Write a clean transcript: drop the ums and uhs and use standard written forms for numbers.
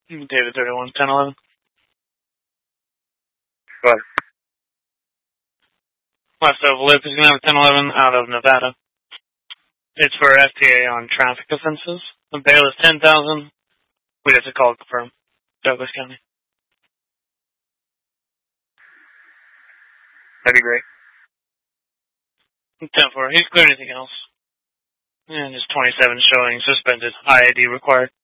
David 31, 1011. Go ahead. West of Lip is going to have a 1011 out of Nevada. It's for FTA on traffic offenses. The bail is $10,000. We'd have to call it confirm. Douglas County. That'd be great. 10-4. He's cleared anything else. And just 27 showing suspended. IAD required.